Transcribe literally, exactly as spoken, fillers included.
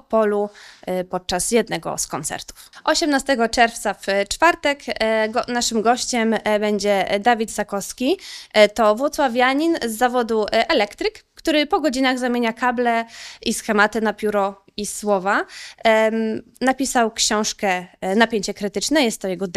Opolu podczas jednego z koncertów. osiemnastego czerwca w czwartek go, naszym gościem będzie Dawid Sakowski. To włocławianin z zawodu elektryk, który po godzinach zamienia kable i schematy na pióro i słowa. Napisał książkę Napięcie krytyczne, jest to jego